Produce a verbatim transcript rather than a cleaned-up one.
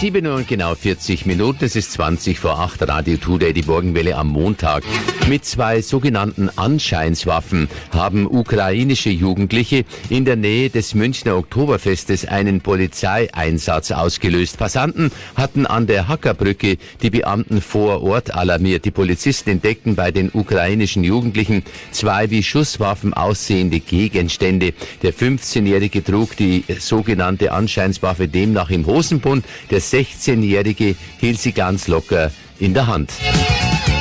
sieben Uhr und genau vierzig Minuten, es ist zwanzig vor acht, Radio Today, die Morgenwelle am Montag. Mit zwei sogenannten Anscheinswaffen haben ukrainische Jugendliche in der Nähe des Münchner Oktoberfestes einen Polizeieinsatz ausgelöst. Passanten hatten an der Hackerbrücke die Beamten vor Ort alarmiert. Die Polizisten entdeckten bei den ukrainischen Jugendlichen zwei wie Schusswaffen aussehende Gegenstände. Der fünfzehnjährige trug die sogenannte Anscheinswaffe demnach im Hosenbund. Der sechzehnjährige hielt sie ganz locker in der Hand.